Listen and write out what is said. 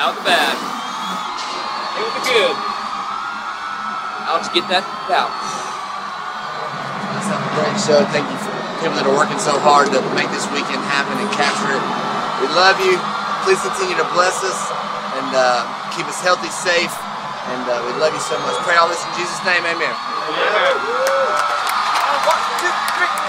Out the bad. In with the good. Alex, get that out. That's a great show. Thank you for people that are working so hard to make this weekend happen and capture it. We love you. Please continue to bless us and keep us healthy, safe, and we love you so much. Pray all this in Jesus' name. Amen. Amen. 1, 2, 3.